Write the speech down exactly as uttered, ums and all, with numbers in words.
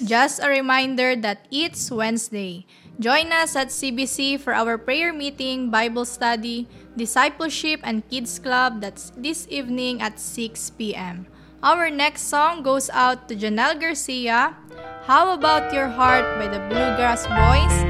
Just a reminder that it's Wednesday. Join us at C B C for our prayer meeting, Bible study, discipleship, and kids club that's this evening at six p.m. Our next song goes out to Janelle Garcia, How About Your Heart by the Bluegrass Boys.